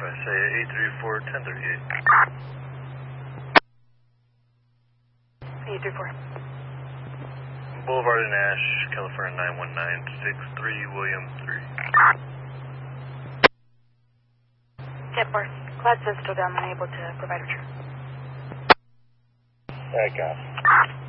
say 834-1038. 834. Boulevard in Ash, California 91963, William 3. Jetport. Cloud says still down, unable to provide return. Alright, guys.